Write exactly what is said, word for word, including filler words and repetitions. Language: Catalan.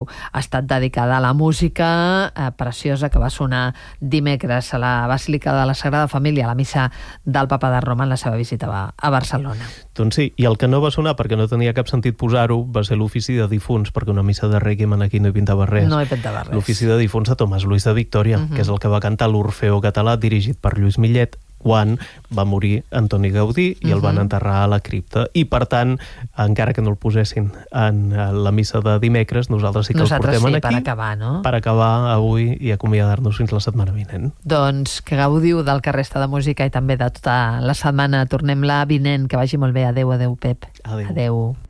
ha estat dedicada a la música eh, preciosa que va sonar dimecres a la Basílica de la Sagrada Família, a la missa del Papa de Roma en la seva visita a Barcelona. Doncs sí, i el que no va sonar, perquè no tenia cap sentit posar-ho, va ser l'ofici de difunts, perquè una missa de Requiem aquí no hi pintava res. No hi pintava res. L'ofici de difunts de Tomàs Lluís de Victòria, uh-huh. que és el que va cantar l'Orfeó Català, dirigit per Lluís Millet, quan va morir Antoni Gaudí i el van enterrar a la cripta. I, per tant, encara que no el posessin en la missa de dimecres, nosaltres sí que nosaltres el portem sí, aquí. per acabar, no? Per acabar avui i acomiadar-nos fins la setmana vinent. Doncs que gaudiu del que resta de música i també de tota la setmana. Tornem la vinent. Que vagi molt bé. Adéu, adéu, Pep. Adéu. Adéu.